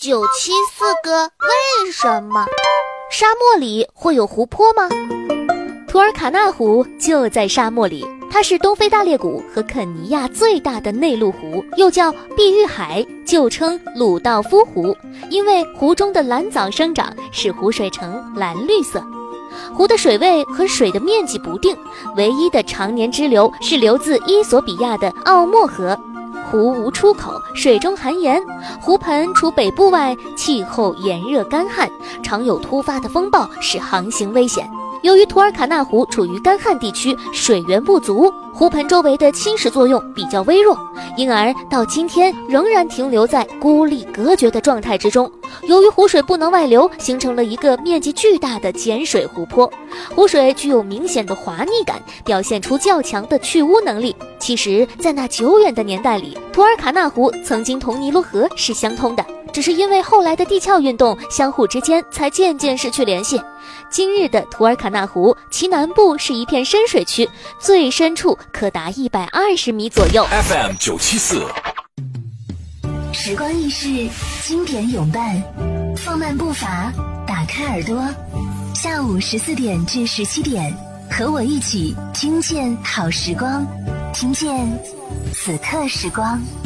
974个为什么？ 沙漠里会有湖泊吗？图尔卡纳湖就在沙漠里，它是东非大裂谷和肯尼亚最大的内陆湖，又叫碧玉海，旧称鲁道夫湖，因为湖中的蓝藻生长，使湖水呈蓝绿色。湖的水位和水的面积不定，唯一的常年支流是流自伊索比亚的奥莫河。湖无出口，水中含盐。湖盆除北部外，气候炎热干旱，常有突发的风暴，使航行危险。由于图尔卡纳湖处于干旱地区，水源不足，湖盆周围的侵蚀作用比较微弱，因而到今天仍然停留在孤立隔绝的状态之中。由于湖水不能外流，形成了一个面积巨大的碱水湖泊。湖水具有明显的滑腻感，表现出较强的去污能力。其实，在那久远的年代里，图尔卡纳湖曾经同尼罗河是相通的，只是因为后来的地壳运动，相互之间才渐渐失去联系。今日的图尔卡纳湖，其南部是一片深水区，最深处可达120米左右。 FM 974， 时光易逝，经典永伴，放慢步伐，打开耳朵，下午14点至17点，和我一起听见好时光，听见此刻时光。